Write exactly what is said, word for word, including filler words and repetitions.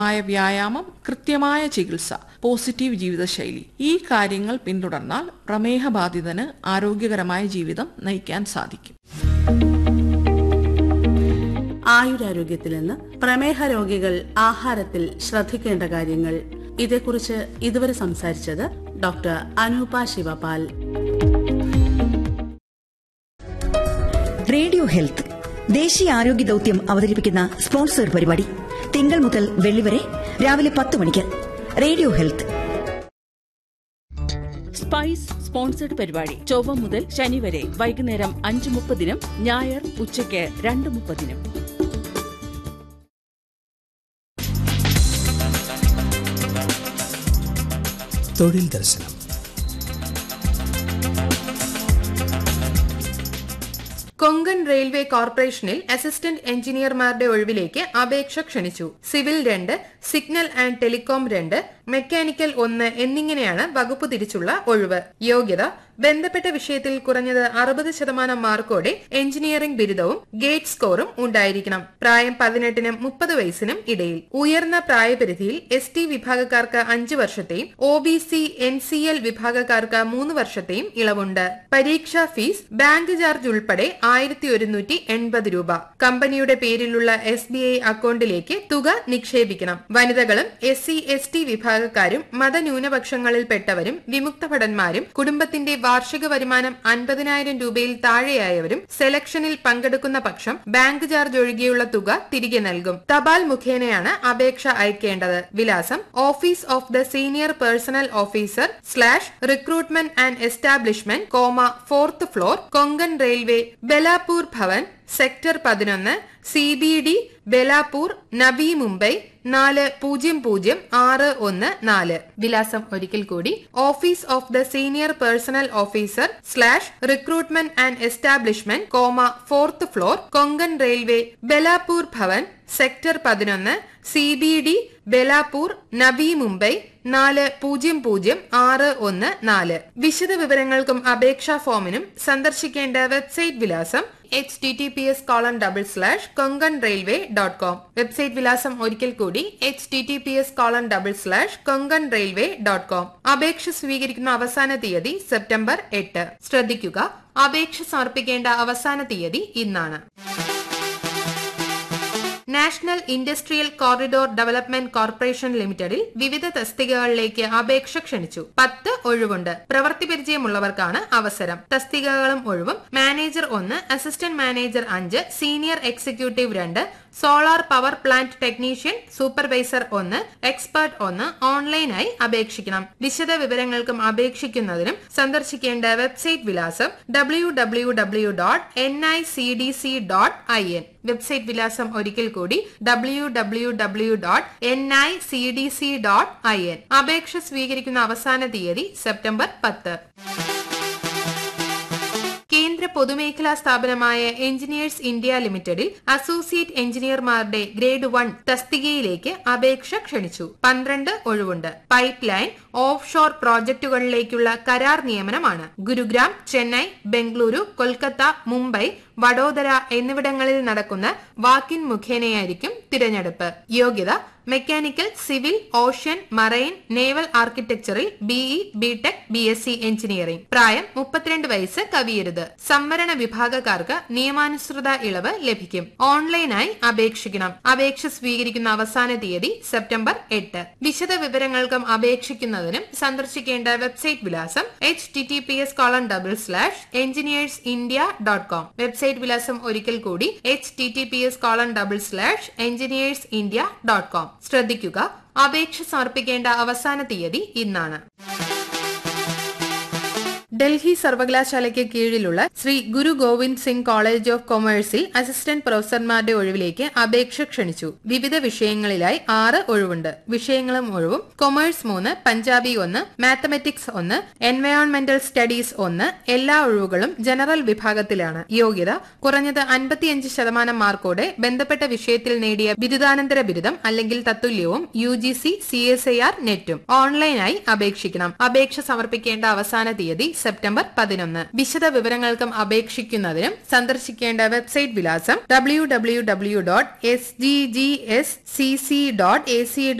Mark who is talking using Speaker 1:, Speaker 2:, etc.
Speaker 1: മായ വ്യായാമം, കൃത്യമായ ചികിത്സ, പോസിറ്റീവ് ജീവിതശൈലി, ഈ കാര്യങ്ങൾ പിന്തുടർന്നാൽ പ്രമേഹബാധിതന് ആരോഗ്യകരമായ ജീവിതം നയിക്കാൻ സാധിക്കും.
Speaker 2: ആയുരാരോഗ്യത്തിൽ നിന്ന് പ്രമേഹ രോഗികൾ ആഹാരത്തിൽ ശ്രദ്ധിക്കേണ്ട കാര്യങ്ങൾ, ഇതേക്കുറിച്ച് ഇതുവരെ സംസാരിച്ചത് doctor Anupa Sivapal.
Speaker 3: Radio health ദേശീയ ആരോഗ്യ ദൌത്യം അവതരിപ്പിക്കുന്ന സ്പോൺസർ പരിപാടി തിങ്കൾ മുതൽ വെള്ളി വരെ രാവിലെ പത്ത് മണിക്ക്. Radio health.
Speaker 4: സ്പൈസ് സ്പോൺസർഡ് പരിപാടി ചൊവ്വ മുതൽ ശനി വരെ വൈകുന്നേരം അഞ്ച് മുപ്പതിനും ഞായർ ഉച്ചയ്ക്ക് രണ്ട് മുപ്പതിനും.
Speaker 5: തൊഴിൽ ദർശനം.
Speaker 6: കൊങ്കൺ റെയിൽവേ കോർപ്പറേഷനിൽ അസിസ്റ്റന്റ് എഞ്ചിനീയർമാരുടെ ഒഴിവിലേക്ക് അപേക്ഷ ക്ഷണിച്ചു. സിവിൽ രണ്ട്, സിഗ്നൽ ആൻഡ് ടെലികോം രണ്ട്, മെക്കാനിക്കൽ ഒന്ന് എന്നിങ്ങനെയാണ് വകുപ്പ് തിരിച്ചുള്ള ഒഴിവ്. യോഗ്യത: ബന്ധപ്പെട്ട വിഷയത്തിൽ കുറഞ്ഞത് അറുപത് ശതമാനം മാർക്കോടെ എഞ്ചിനീയറിംഗ് ബിരുദവും ഗേറ്റ് സ്കോറും ഉണ്ടായിരിക്കണം. പ്രായം പതിനെട്ടിനും മുപ്പത് വയസ്സിനും ഇടയിൽ. ഉയർന്ന പ്രായപരിധിയിൽ എസ് ടി വിഭാഗക്കാർക്ക് അഞ്ച് വർഷത്തെയും O B C N C L വിഭാഗക്കാർക്ക് മൂന്ന് വർഷത്തെയും ഇളവുണ്ട്. പരീക്ഷാ ഫീസ് ബാങ്ക് ചാർജ് ഉൾപ്പെടെ ആയിരത്തി ഒരുന്നൂറ്റി എൺപത് രൂപ. കമ്പനിയുടെ പേരിലുള്ള എസ് ബി ഐ അക്കൌണ്ടിലേക്ക് തുക നിക്ഷേപിക്കണം. വനിതകളും എസ് സി എസ് ടി വിഭാഗക്കാരും മതന്യൂനപക്ഷങ്ങളിൽപ്പെട്ടവരും വിമുക്ത ഭടന്മാരും കുടുംബത്തിന്റെ വാർഷിക വരുമാനം അൻപതിനായിരം രൂപയിൽ താഴെയായവരും സെലക്ഷനിൽ പങ്കെടുക്കുന്ന പക്ഷം ബാങ്ക് ചാർജ് ഒഴികെയുള്ള തുക തിരികെ നൽകും. തപാൽ മുഖേനയാണ് അപേക്ഷ അയക്കേണ്ടത്. വിലാസം: office of the senior personnel officer slash recruitment and establishment comma fourth floor, Konkan railway, Balapur Bhavan, sector പതിനൊന്ന്, C B D, Balapur, Navi Mumbai നാല് പൂജ്യം പൂജ്യം ആറ് ഒന്ന് നാല്. വിലാസം ഒരിക്കൽ കൂടി: office of the senior personnel officer slash recruitment and establishment comma fourth floor, Konkan railway, Balapur Bhavan, sector പതിനൊന്ന്, C B D, Balapur, Navi Mumbai നാല് പൂജ്യം പൂജ്യം ആറ് ഒന്ന് നാല്. വിശദ വിവരങ്ങൾക്കും അപേക്ഷാ ഫോമിനും സന്ദർശിക്കേണ്ട വെബ്സൈറ്റ് വിലാസം H T T P S colon double slash Konkan railway dot com. Website വിലാസം ഒരിക്കൽ കൂടി: H T T P S colon double slash Konkan railway dot com. അപേക്ഷ സ്വീകരിക്കുന്ന അവസാന തീയതി സെപ്റ്റംബർ എട്ട്. ശ്രദ്ധിക്കുക, അപേക്ഷ സമർപ്പിക്കേണ്ട അവസാന തീയതി ഇന്നാണ്. National industrial corridor development corporation ലിമിറ്റഡിൽ വിവിധ തസ്തികകളിലേക്ക് അപേക്ഷ ക്ഷണിച്ചു. പത്ത് ഒഴിവുണ്ട്. പ്രവൃത്തി പരിചയമുള്ളവർക്കാണ് അവസരം. തസ്തികകളും ഒഴിവും: മാനേജർ ഒന്ന്, അസിസ്റ്റന്റ് മാനേജർ അഞ്ച്, സീനിയർ എക്സിക്യൂട്ടീവ് രണ്ട്, solar power plant technician supervisor ഒന്ന്, എക്സ്പെർട്ട് ഒന്ന്. ഓൺലൈനായി അപേക്ഷിക്കണം. വിശദ വിവരങ്ങൾക്കും അപേക്ഷിക്കുന്നതിനും സന്ദർശിക്കേണ്ട വെബ്സൈറ്റ് വിലാസം W W W dot N I C D C dot I N. Website വിലാസം ഒരിക്കൽ കൂടി: W W W dot N I C D C dot I N. അപേക്ഷ സ്വീകരിക്കുന്ന അവസാന തീയതി സെപ്റ്റംബർ പത്ത്. കേന്ദ്ര പൊതുമേഖലാ സ്ഥാപനമായ എഞ്ചിനീയേഴ്സ് ഇന്ത്യ ലിമിറ്റഡിൽ അസോസിയേറ്റ് എഞ്ചിനീയർമാരുടെ ഗ്രേഡ് വൺ തസ്തികയിലേക്ക് അപേക്ഷ ക്ഷണിച്ചു. പന്ത്രണ്ട് ഒഴിവുണ്ട്. പൈപ്പ് ലൈൻ, ഓഫ് ഷോർ പ്രോജക്ടുകളിലേക്കുള്ള കരാർ നിയമനമാണ്. ഗുരുഗ്രാം, ചെന്നൈ, ബംഗളൂരു, കൊൽക്കത്ത, മുംബൈ, വഡോദര എന്നിവിടങ്ങളിൽ നടക്കുന്ന വാക്കിൻ മുഖേനയായിരിക്കും തിരഞ്ഞെടുപ്പ്. യോഗ്യത: mechanical, civil, ocean, marine, naval ആർക്കിടെക്ചറിൽ BE, BTech, B S C engineering. പ്രായം മുപ്പത്തിരണ്ട് വയസ്സ് കവിയരുത്. സംവരണ വിഭാഗക്കാർക്ക് നിയമാനുസൃത ഇളവ് ലഭിക്കും. ഓൺലൈനായി അപേക്ഷിക്കണം. അപേക്ഷ സ്വീകരിക്കുന്ന അവസാന തീയതി സെപ്റ്റംബർ എട്ട്. വിശദ വിവരങ്ങൾക്കും അപേക്ഷിക്കുന്നതിനും സന്ദർശിക്കേണ്ട വെബ്സൈറ്റ് വിലാസം H T T P S colon double slash engineers India dot com. Website വിലാസം ഒരിക്കൽ കൂടി: H T T P S colon double slash engineers India dot com. ശ്രദ്ധിക്കുക, അപേക്ഷ സമർപ്പിക്കേണ്ട അവസാന തീയതി ഇന്നാണ്. ഡൽഹി സർവകലാശാലയ്ക്ക് കീഴിലുള്ള ശ്രീ ഗുരു Govind Singh college of കൊമേഴ്സിൽ assistant പ്രൊഫസർമാരുടെ ഒഴിവിലേക്ക് അപേക്ഷ ക്ഷണിച്ചു. വിവിധ വിഷയങ്ങളിലായി ആറ് ഒഴിവുണ്ട്. വിഷയങ്ങളും ഒഴിവും: കൊമേഴ്സ് മൂന്ന്, പഞ്ചാബി ഒന്ന്, മാത്തമാറ്റിക്സ് ഒന്ന്, എൻവയോൺമെന്റൽ സ്റ്റഡീസ് ഒന്ന്. എല്ലാ ഒഴിവുകളും ജനറൽ വിഭാഗത്തിലാണ്. യോഗ്യത: കുറഞ്ഞത് അൻപത്തിയഞ്ച് ശതമാനം മാർക്കോടെ ബന്ധപ്പെട്ട വിഷയത്തിൽ നേടിയ ബിരുദാനന്തര ബിരുദം അല്ലെങ്കിൽ തത്തുല്യവും U G C, C S I R നെറ്റും. ഓൺലൈനായി അപേക്ഷിക്കണം. അപേക്ഷ സമർപ്പിക്കേണ്ട അവസാന തീയതി സെപ്റ്റംബർ പതിനൊന്ന്. വിശദ വിവരങ്ങൾക്കും അപേക്ഷിക്കുന്നതിനും സന്ദർശിക്കേണ്ട വെബ്സൈറ്റ് വിലാസം W W W dot S G G S C C dot A C